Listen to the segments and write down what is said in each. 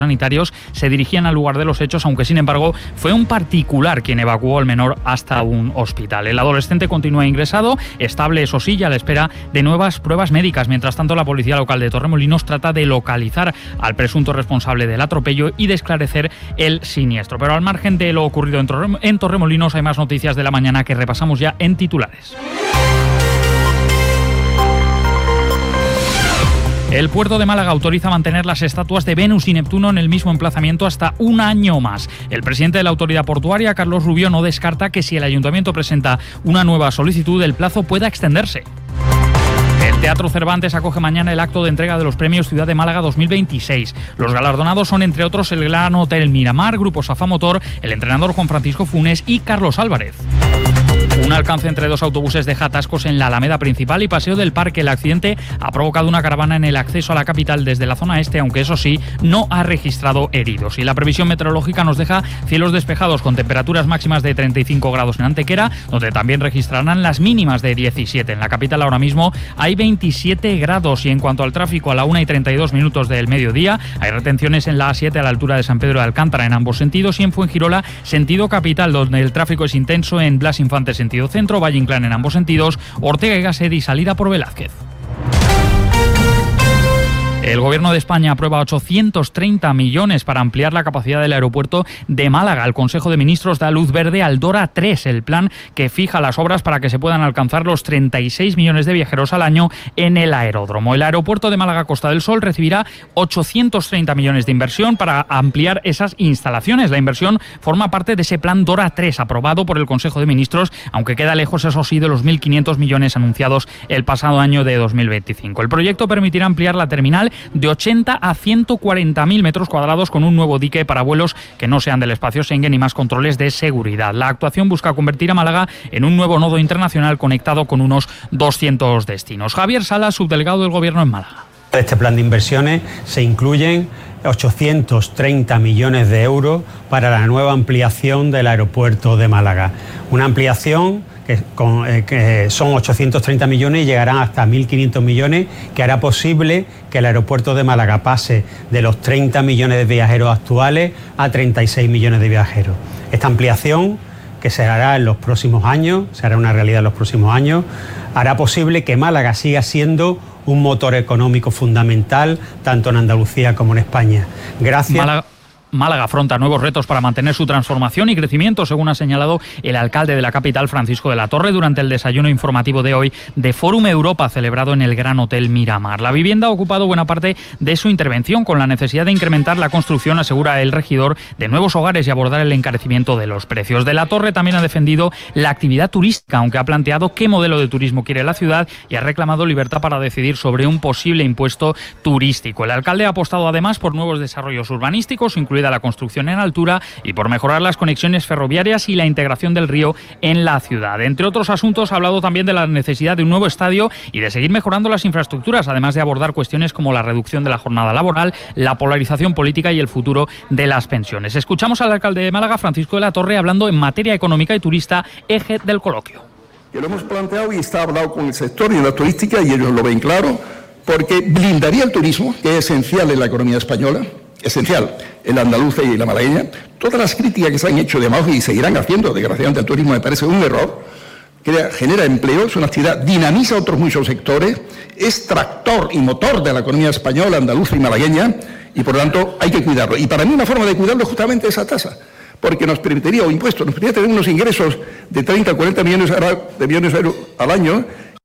sanitarios se dirigían al lugar de los hechos, aunque sin embargo fue un particular quien evacuó al menor hasta un hospital. El adolescente continúa ingresado, estable eso sí, y a la espera de nuevas pruebas médicas. Mientras tanto, la policía local de Torremolinos trata de localizar al presunto responsable del atropello y de esclarecer el siniestro. Pero al margen de lo ocurrido en Torremolinos, hay más noticias de la mañana que repasamos ya en titulares. El puerto de Málaga autoriza mantener las estatuas de Venus y Neptuno en el mismo emplazamiento hasta un año más. El presidente de la autoridad portuaria, Carlos Rubio, no descarta que si el ayuntamiento presenta una nueva solicitud, el plazo pueda extenderse. El Teatro Cervantes acoge mañana el acto de entrega de los premios Ciudad de Málaga 2026. Los galardonados son, entre otros, el Gran Hotel Miramar, Grupo Safa Motor, el entrenador Juan Francisco Funes y Carlos Álvarez. Un alcance entre dos autobuses deja atascos en la Alameda Principal y Paseo del Parque. El accidente ha provocado una caravana en el acceso a la capital desde la zona este, aunque eso sí, no ha registrado heridos. Y la previsión meteorológica nos deja cielos despejados con temperaturas máximas de 35 grados en Antequera, donde también registrarán las mínimas de 17. En la capital ahora mismo hay 27 grados y en cuanto al tráfico, a la 1:32 del mediodía hay retenciones en la A7 a la altura de San Pedro de Alcántara en ambos sentidos y en Fuengirola sentido capital, donde el tráfico es intenso en Blas Infante sentido centro, Valle Inclán en ambos sentidos, Ortega y Gasset y salida por Velázquez. El Gobierno de España aprueba 830 millones para ampliar la capacidad del aeropuerto de Málaga. El Consejo de Ministros da luz verde al DORA 3, el plan que fija las obras para que se puedan alcanzar los 36 millones de viajeros al año en el aeródromo. El aeropuerto de Málaga Costa del Sol recibirá 830 millones de inversión para ampliar esas instalaciones. La inversión forma parte de ese plan DORA 3 aprobado por el Consejo de Ministros, aunque queda lejos, eso sí, de los 1.500 millones anunciados el pasado año de 2025. El proyecto permitirá ampliar la terminal de 80 a 140.000 metros cuadrados con un nuevo dique para vuelos que no sean del espacio Schengen y más controles de seguridad. La actuación busca convertir a Málaga en un nuevo nodo internacional conectado con unos 200 destinos. Javier Sala, subdelegado del Gobierno en Málaga. En este plan de inversiones se incluyen 830 millones de euros para la nueva ampliación del aeropuerto de Málaga. Una ampliación que son 830 millones y llegarán hasta 1.500 millones, que hará posible que el aeropuerto de Málaga pase de los 30 millones de viajeros actuales a 36 millones de viajeros. Esta ampliación, que se hará en los próximos años, se hará una realidad en los próximos años, hará posible que Málaga siga siendo un motor económico fundamental tanto en Andalucía como en España. Gracias. Málaga afronta nuevos retos para mantener su transformación y crecimiento, según ha señalado el alcalde de la capital, Francisco de la Torre, durante el desayuno informativo de hoy de Fórum Europa, celebrado en el Gran Hotel Miramar. La vivienda ha ocupado buena parte de su intervención, con la necesidad de incrementar la construcción, asegura el regidor, de nuevos hogares y abordar el encarecimiento de los precios. De la Torre también ha defendido la actividad turística, aunque ha planteado qué modelo de turismo quiere la ciudad y ha reclamado libertad para decidir sobre un posible impuesto turístico. El alcalde ha apostado además por nuevos desarrollos urbanísticos, incluida la construcción en altura, y por mejorar las conexiones ferroviarias y la integración del río en la ciudad. Entre otros asuntos, ha hablado también de la necesidad de un nuevo estadio y de seguir mejorando las infraestructuras, además de abordar cuestiones como la reducción de la jornada laboral, la polarización política y el futuro de las pensiones. Escuchamos al alcalde de Málaga, Francisco de la Torre, hablando en materia económica y turista, eje del coloquio. Que lo hemos planteado y está hablado con el sector y la turística y ellos lo ven claro, porque blindaría el turismo, que es esencial en la economía española, esencial en la andaluza y la malagueña. Todas las críticas que se han hecho de Majo y seguirán haciendo, desgraciadamente, al turismo me parece un error. Genera empleo, es una actividad, dinamiza otros muchos sectores, es tractor y motor de la economía española, andaluza y malagueña, y por lo tanto hay que cuidarlo. Y para mí una forma de cuidarlo es justamente esa tasa, porque nos permitiría, o impuestos, nos permitiría tener unos ingresos de 30 a 40 millones de euros al año.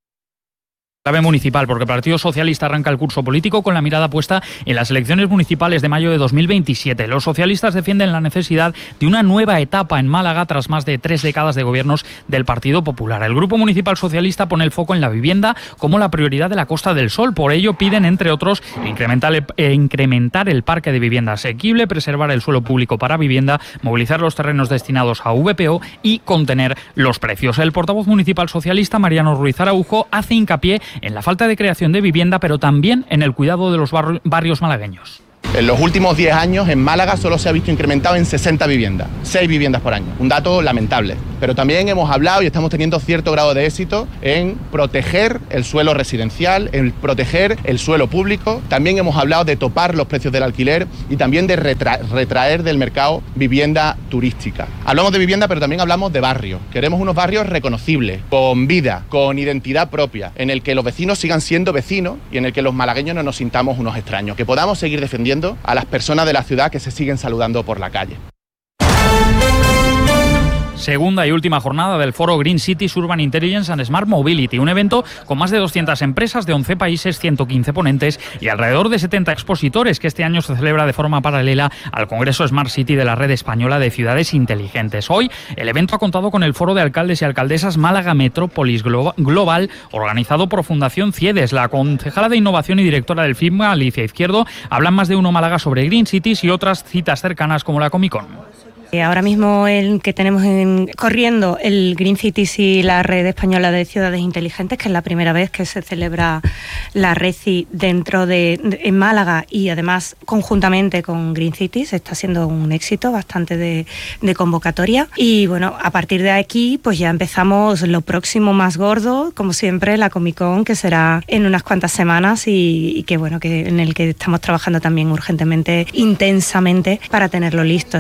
Clave municipal, porque el Partido Socialista arranca el curso político con la mirada puesta en las elecciones municipales de mayo de 2027. Los socialistas defienden la necesidad de una nueva etapa en Málaga tras más de 3 décadas de gobiernos del Partido Popular. El Grupo Municipal Socialista pone el foco en la vivienda como la prioridad de la Costa del Sol. Por ello piden, entre otros, incrementar el parque de vivienda asequible, preservar el suelo público para vivienda, movilizar los terrenos destinados a VPO y contener los precios. El portavoz municipal socialista, Mariano Ruiz Araujo, hace hincapié en la falta de creación de vivienda, pero también en el cuidado de los barrios malagueños. En los últimos 10 años en Málaga solo se ha visto incrementado en 60 viviendas, 6 viviendas por año, un dato lamentable. pero también hemos hablado y estamos teniendo cierto grado de éxito en proteger el suelo residencial, en proteger el suelo público. También hemos hablado de topar los precios del alquiler y también de retraer del mercado vivienda turística. Hablamos de vivienda, pero también hablamos de barrios. Queremos unos barrios reconocibles, con vida, con identidad propia, en el que los vecinos sigan siendo vecinos y en el que los malagueños no nos sintamos unos extraños, que podamos seguir defendiendo a las personas de la ciudad que se siguen saludando por la calle. Segunda y última jornada del foro Green Cities Urban Intelligence and Smart Mobility, un evento con más de 200 empresas de 11 países, 115 ponentes y alrededor de 70 expositores, que este año se celebra de forma paralela al Congreso Smart City de la Red Española de Ciudades Inteligentes. Hoy el evento ha contado con el Foro de Alcaldes y Alcaldesas Málaga Metrópolis Global, organizado por Fundación CIEDES. La concejala de Innovación y directora del FIMA, Alicia Izquierdo, habla en Más de Uno Málaga sobre Green Cities y otras citas cercanas como la Comic Con. Ahora mismo el que tenemos corriendo el Green Cities y la Red Española de Ciudades Inteligentes, que es la primera vez que se celebra la RECI en Málaga y además conjuntamente con Green Cities. Está siendo un éxito bastante de convocatoria y bueno, a partir de aquí pues ya empezamos lo próximo más gordo, como siempre, la Comic Con, que será en unas cuantas semanas y que bueno, que en el que estamos trabajando también urgentemente, intensamente, para tenerlo listo.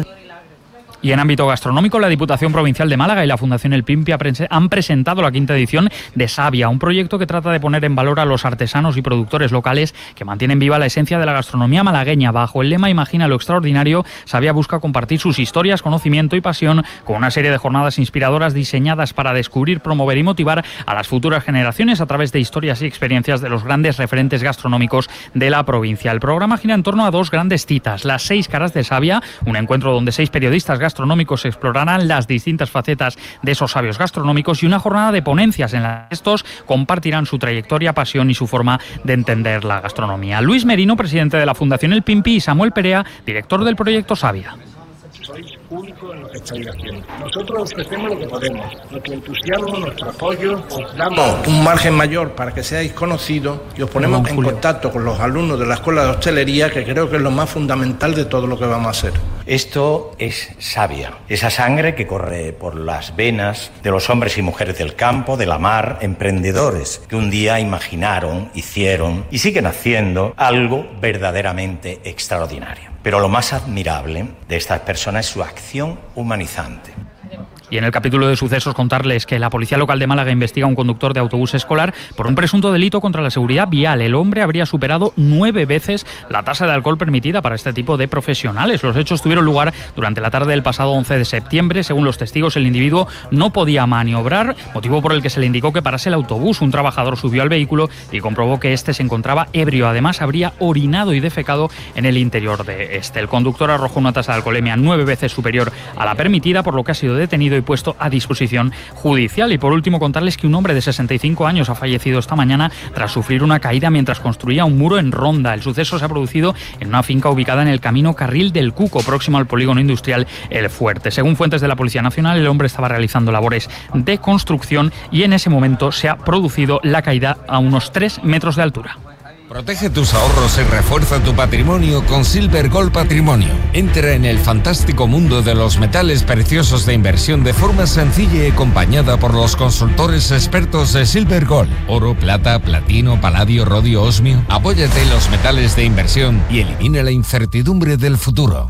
Y en ámbito gastronómico, la Diputación Provincial de Málaga y la Fundación El Pimpi han presentado la 5ª edición de Savia, un proyecto que trata de poner en valor a los artesanos y productores locales que mantienen viva la esencia de la gastronomía malagueña. Bajo el lema Imagina lo extraordinario, Savia busca compartir sus historias, conocimiento y pasión con una serie de jornadas inspiradoras diseñadas para descubrir, promover y motivar a las futuras generaciones a través de historias y experiencias de los grandes referentes gastronómicos de la provincia. El programa gira en torno a 2 grandes citas: las 6 caras de Savia, un encuentro donde 6 periodistas gastronómicos explorarán las distintas facetas de esos sabios gastronómicos, y una jornada de ponencias en la que estos compartirán su trayectoria, pasión y su forma de entender la gastronomía. Luis Merino, presidente de la Fundación El Pimpi, y Samuel Perea, director del proyecto Savia. Sois únicos en lo que estáis haciendo. Nosotros ofrecemos lo que podemos, nuestro entusiasmo, nuestro apoyo. Os damos un margen mayor para que seáis conocidos y os ponemos en contacto con los alumnos de la Escuela de Hostelería, que creo que es lo más fundamental de todo lo que vamos a hacer. Esto es Savia, esa sangre que corre por las venas de los hombres y mujeres del campo, de la mar, emprendedores que un día imaginaron, hicieron y siguen haciendo algo verdaderamente extraordinario. Pero lo más admirable de estas personas es su acción humanizante. Y en el capítulo de sucesos contarles que la Policía Local de Málaga investiga a un conductor de autobús escolar por un presunto delito contra la seguridad vial. El hombre habría superado 9 veces la tasa de alcohol permitida para este tipo de profesionales. Los hechos tuvieron lugar durante la tarde del pasado 11 de septiembre. Según los testigos, el individuo no podía maniobrar, motivo por el que se le indicó que parase el autobús. Un trabajador subió al vehículo y comprobó que este se encontraba ebrio. Además, habría orinado y defecado en el interior de este. El conductor arrojó una tasa de alcoholemia 9 veces superior a la permitida, por lo que ha sido detenido y puesto a disposición judicial. Y por último, contarles que un hombre de 65 años ha fallecido esta mañana tras sufrir una caída mientras construía un muro en Ronda. El suceso se ha producido en una finca ubicada en el camino Carril del Cuco, próximo al polígono industrial El Fuerte. Según fuentes de la Policía Nacional, el hombre estaba realizando labores de construcción y en ese momento se ha producido la caída a unos 3 metros de altura. Protege tus ahorros y refuerza tu patrimonio con Silver Gold Patrimonio. Entra en el fantástico mundo de los metales preciosos de inversión de forma sencilla y acompañada por los consultores expertos de Silver Gold. Oro, plata, platino, paladio, rodio, osmio. Apóyate en los metales de inversión y elimina la incertidumbre del futuro.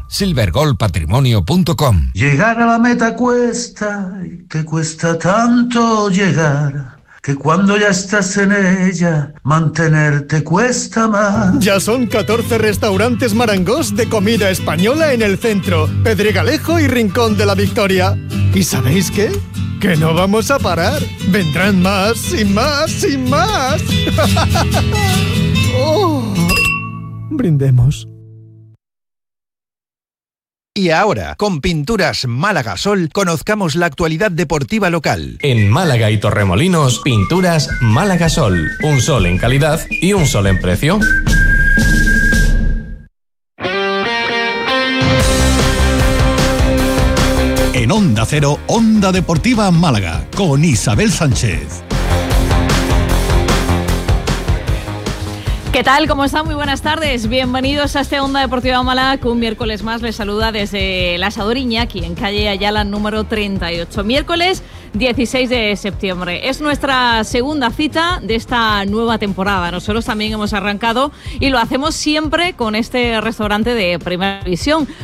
silvergoldpatrimonio.com. Llegar a la meta cuesta, y te cuesta tanto llegar, que cuando ya estás en ella, mantenerte cuesta más. Ya son 14 restaurantes Marangós de comida española en el centro, Pedregalejo y Rincón de la Victoria. ¿Y sabéis qué? Que no vamos a parar. Vendrán más y más y más. Oh, brindemos. Y ahora, con Pinturas Málaga Sol, conozcamos la actualidad deportiva local. En Málaga y Torremolinos, Pinturas Málaga Sol. Un sol en calidad y un sol en precio. En Onda Cero, Onda Deportiva Málaga, con Isabel Sánchez. ¿Qué tal? ¿Cómo están? Muy buenas tardes. Bienvenidos a este Onda Deportiva Málaga, que un miércoles más les saluda desde el Asador Iñaki, en calle Ayala número 38. Miércoles 16 de septiembre. Es nuestra segunda cita de esta nueva temporada. Nosotros también hemos arrancado y lo hacemos siempre con este restaurante de Primera División.